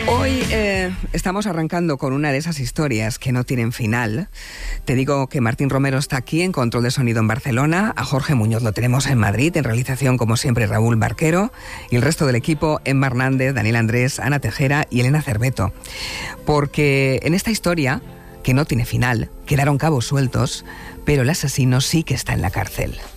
Hoy estamos arrancando con una de esas historias que no tienen final. Te digo que Martín Romero está aquí en control de sonido en Barcelona, a Jorge Muñoz lo tenemos en Madrid, en realización como siempre Raúl Barquero, y el resto del equipo, Emma Hernández, Daniel Andrés, Ana Tejera y Elena Cerveto. Porque en esta historia, que no tiene final, quedaron cabos sueltos, pero el asesino sí que está en la cárcel.